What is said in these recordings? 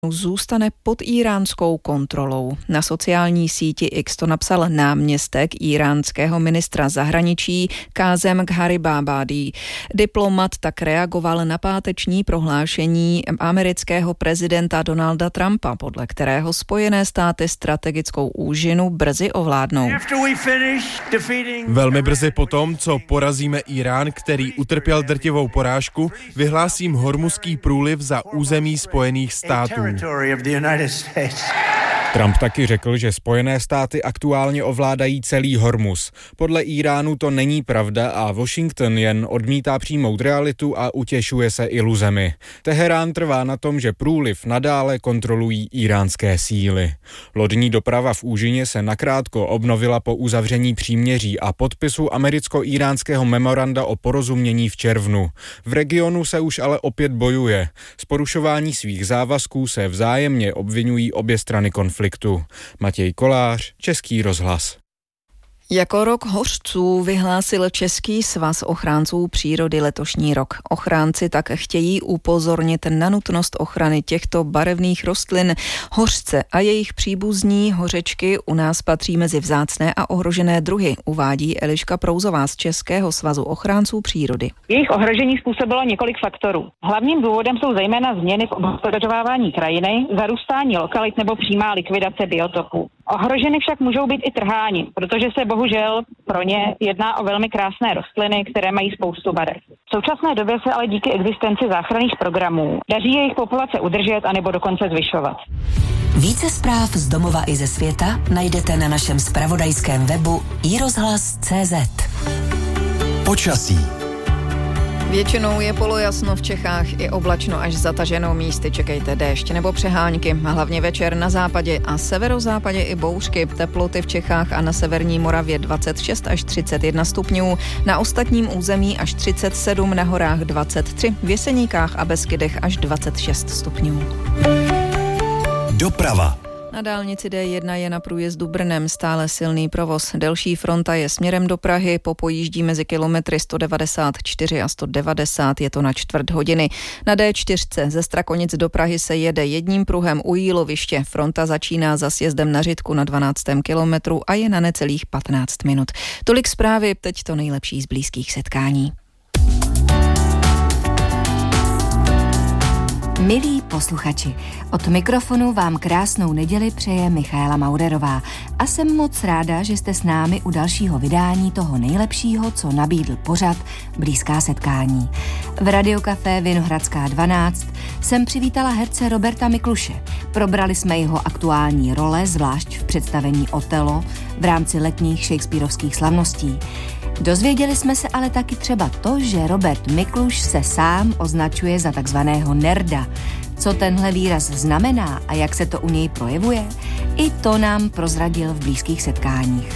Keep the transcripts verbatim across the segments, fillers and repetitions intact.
zůstane pod íránskou kontrolou. Na sociální síti X to napsal náměstek íránského ministra zahraničí Kázem Gharibábadi. Diplomat tak reagoval na páteční prohlášení amerického prezidenta Donalda Trumpa, podle kterého Spojené státy strategickou úžinu brzy ovládnou. Velmi brzy potom, co porazíme Irán, který utrpěl drtivou porážku, vyhlásím Hormuzský průliv za území Spojených států. Trump taky řekl, že Spojené státy aktuálně ovládají celý Hormuz. Podle Iránu to není pravda a Washington jen odmítá přijmout realitu a utěšuje se iluzemi. Teherán trvá na tom, že průliv nadále kontrolují íránské síly. Lodní doprava v úžině se nakrátko obnovila po uzavření příměří a podpisu americko-íránského memoranda o porozumění v červnu. V regionu se už ale opět bojuje. Z porušování svých závazků se vzájemně obvinují obě strany konfliktu. Matěj Kolář, Český rozhlas. Jako rok hořců vyhlásil Český svaz ochránců přírody letošní rok. Ochránci tak chtějí upozornit na nutnost ochrany těchto barevných rostlin. Hořce a jejich příbuzní hořečky u nás patří mezi vzácné a ohrožené druhy, uvádí Eliška Prouzová z Českého svazu ochránců přírody. Jejich ohrožení způsobilo několik faktorů. Hlavním důvodem jsou zejména změny v obhospodařování krajiny, zarůstání lokalit nebo přímá likvidace biotopů. Ohroženy však můžou být i trháni, protože se bohužel pro ně jedná o velmi krásné rostliny, které mají spoustu barev. V současné době se ale díky existenci záchranných programů daří jejich populace udržet anebo dokonce zvyšovat. Více zpráv z domova i ze světa najdete na našem zpravodajském webu i rozhlas tečka cé zet. Počasí. Většinou je polojasno v Čechách i oblačno až zataženo, místy čekejte déšť nebo přehánky, a hlavně večer na západě a severozápadě i bouřky. Teploty v Čechách a na severní Moravě dvacet šest až třicet jedna stupňů, na ostatním území až třicet sedm, na horách dvacet tři, v Jeseníkách a Beskydech až dvacet šest stupňů. Doprava. Na dálnici D jedna je na průjezdu Brnem stále silný provoz. Delší fronta je směrem do Prahy, popojíždí mezi kilometry sto devadesát čtyři a sto devadesát, je to na čtvrt hodiny. Na D čtyři ze Strakonic do Prahy se jede jedním pruhem u Jíloviště. Fronta začíná za sjezdem na Řitku na dvanáctém kilometru a je na necelých patnáct minut. Tolik zprávy, teď to nejlepší z blízkých setkání. Milí posluchači, od mikrofonu vám krásnou neděli přeje Michaela Maurerová a jsem moc ráda, že jste s námi u dalšího vydání toho nejlepšího, co nabídl pořad Blízká setkání. V Radiokafé Vinohradská dvanáct jsem přivítala herce Roberta Mikluše. Probrali jsme jeho aktuální role, zvlášť v představení Otelo v rámci letních shakespearovských slavností. Dozvěděli jsme se ale taky třeba to, že Robert Mikluš se sám označuje za takzvaného nerda. Co tenhle výraz znamená a jak se to u něj projevuje, i to nám prozradil v blízkých setkáních.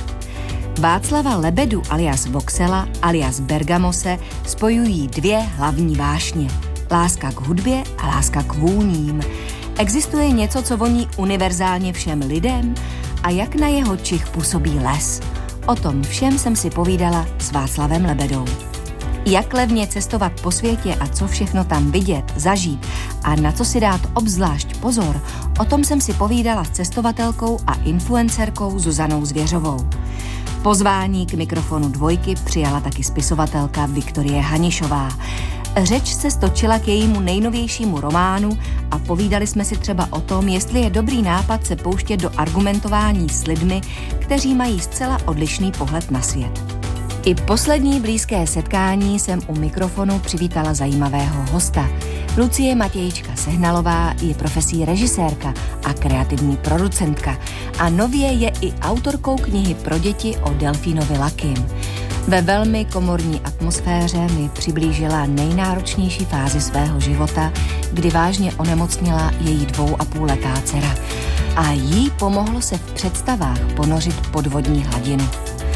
Václava Lebedu alias Voxela alias Bergamose spojují dvě hlavní vášně. Láska k hudbě a láska k vůním. Existuje něco, co voní univerzálně všem lidem a jak na jeho čich působí les. O tom všem jsem si povídala s Václavem Lebedou. Jak levně cestovat po světě a co všechno tam vidět, zažít a na co si dát obzvlášť pozor, o tom jsem si povídala s cestovatelkou a influencerkou Zuzanou Zvěřovou. Pozvání k mikrofonu Dvojky přijala taky spisovatelka Viktorie Hanišová. Řeč se stočila k jejímu nejnovějšímu románu a povídali jsme si třeba o tom, jestli je dobrý nápad se pouštět do argumentování s lidmi, kteří mají zcela odlišný pohled na svět. I poslední blízké setkání jsem u mikrofonu přivítala zajímavého hosta. Lucie Matějčka Sehnalová je profesí režisérka a kreativní producentka a nově je i autorkou knihy pro děti o delfínovi Lakym. Ve velmi komorní atmosféře mi přiblížila nejnáročnější fázi svého života, kdy vážně onemocněla její dvou a půl letá dcera a jí pomohlo se v představách ponořit pod vodní hladinu.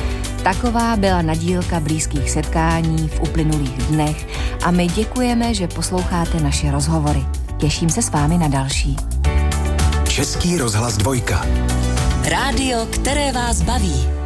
Taková byla nadílka blízkých setkání v uplynulých dnech a my děkujeme, že posloucháte naše rozhovory. Těším se s vámi na další. Český rozhlas Dvojka. Rádio, které vás baví.